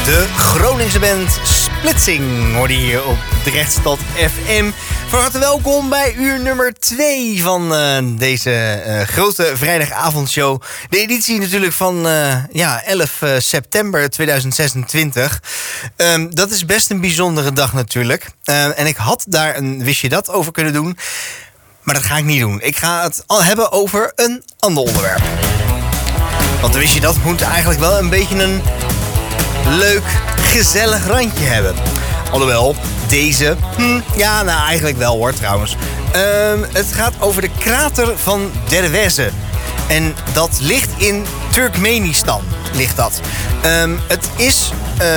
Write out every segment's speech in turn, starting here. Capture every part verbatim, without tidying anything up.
De Groningse band Splitsing hoorde hier op Drechtstad F M. Van harte welkom bij uur nummer twee van uh, deze uh, grote vrijdagavondshow. De editie natuurlijk van uh, ja, elf september tweeduizend zesentwintig. Um, dat is best een bijzondere dag natuurlijk. Uh, en ik had daar een wist je dat over kunnen doen. Maar dat ga ik niet doen. Ik ga het al hebben over een ander onderwerp. Want wist je dat moet eigenlijk wel een beetje een leuk, gezellig randje hebben. Alhoewel, deze... Hm, ja, nou eigenlijk wel hoor trouwens. Um, het gaat over de krater van Derweze. En dat ligt in Turkmenistan. Ligt dat. Um, het is... Uh,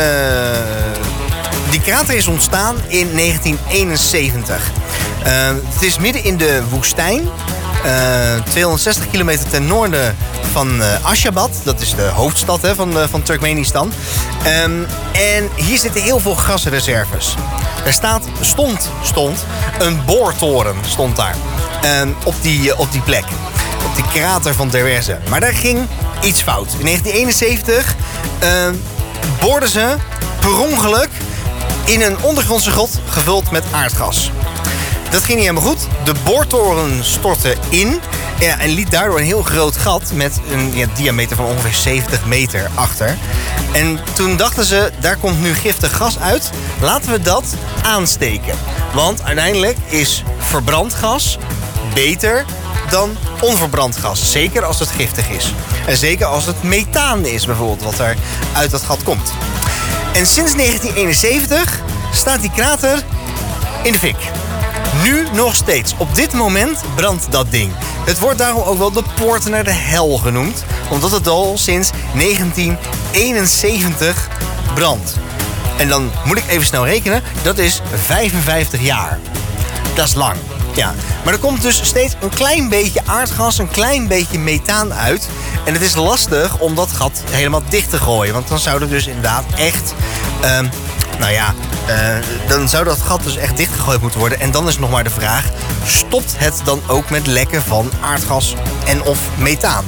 die krater is ontstaan in negentien eenenzeventig. Uh, het is midden in de woestijn. Uh, tweehonderdzestig kilometer ten noorden van uh, Ashgabat. Dat is de hoofdstad hè, van, uh, van Turkmenistan. Um, en hier zitten heel veel gasreserves. Er staat, stond, stond een boortoren stond daar. Um, op, die, uh, op die plek. Op die krater van Derweze. Maar daar ging iets fout. In negentien eenenzeventig uh, boorden ze per ongeluk in een ondergrondse grot gevuld met aardgas. Dat ging niet helemaal goed. De boortoren stortte in ja, en liet daardoor een heel groot gat met een ja, diameter van ongeveer zeventig meter achter. En toen dachten ze, daar komt nu giftig gas uit. Laten we dat aansteken. Want uiteindelijk is verbrand gas beter dan onverbrand gas. Zeker als het giftig is. En zeker als het methaan is bijvoorbeeld, wat er uit dat gat komt. En sinds negentien eenenzeventig staat die krater in de fik. Nu nog steeds. Op dit moment brandt dat ding. Het wordt daarom ook wel de poort naar de hel genoemd. Omdat het al sinds negentien eenenzeventig brandt. En dan moet ik even snel rekenen. Dat is vijfenvijftig jaar. Dat is lang. Ja. Maar er komt dus steeds een klein beetje aardgas, een klein beetje methaan uit. En het is lastig om dat gat helemaal dicht te gooien. Want dan zou er dus inderdaad echt... Um, nou ja, uh, dan zou dat gat dus echt dichtgegooid moeten worden. En dan is nog maar de vraag, stopt het dan ook met lekken van aardgas en of methaan?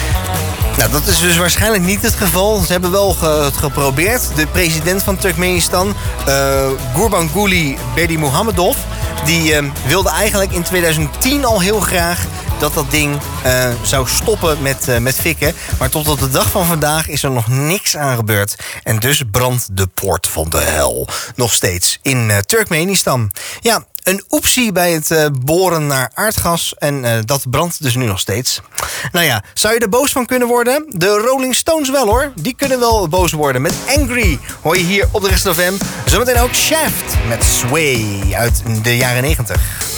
Nou, dat is dus waarschijnlijk niet het geval. Ze hebben wel ge- het geprobeerd. De president van Turkmenistan, uh, Gurbanguly Berdimuhamedov, die uh, wilde eigenlijk in tweeduizend tien al heel graag dat dat ding uh, zou stoppen met, uh, met fikken. Maar tot op de dag van vandaag is er nog niks aan gebeurd. En dus brandt de poort van de hel nog steeds in uh, Turkmenistan. Ja, een oepsie bij het uh, boren naar aardgas. En uh, dat brandt dus nu nog steeds. Nou ja, zou je er boos van kunnen worden? De Rolling Stones wel hoor. Die kunnen wel boos worden. Met Angry hoor je hier op de Drechtstad F M. Zometeen ook Shaft met Sway uit de jaren negentig.